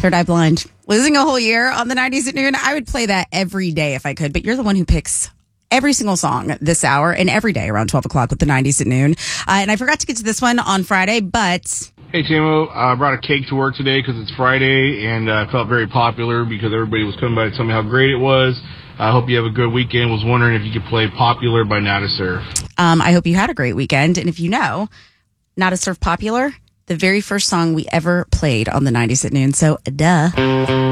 Third Eye Blind. Losing a Whole Year on the 90s at noon. I would play that every day if I could, but you're the one who picks every single song this hour and every day around 12 o'clock with the 90s at noon. And I forgot to get to this one on Friday, but... Hey, Timo, I brought a cake to work today because it's Friday, and I felt very popular because everybody was coming by to tell me how great it was. I hope you have a good weekend. Was wondering if you could play Popular by Nada Surf. I hope you had a great weekend. And if you know, Nada Surf Popular, the very first song we ever played on the 90s at noon. So, duh.